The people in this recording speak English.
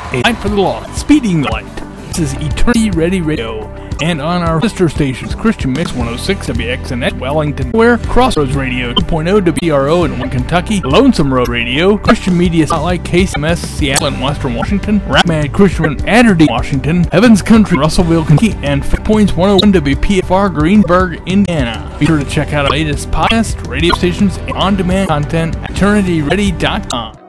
a light for the lost, speeding the light. This is Eternity Ready Radio. And on our sister stations, Christian Mix 106 WXNX Wellington, where Crossroads Radio 2.0 WRO in Kentucky, Lonesome Road Radio, Christian Media Spotlight KCMS Seattle and Western Washington, Rapman Christian Adderley Washington, Heaven's Country Russellville Kentucky, and Fit Points 101 WPFR Greensburg, Indiana. Be sure to check out our latest podcast, radio stations, and on-demand content at eternityready.com.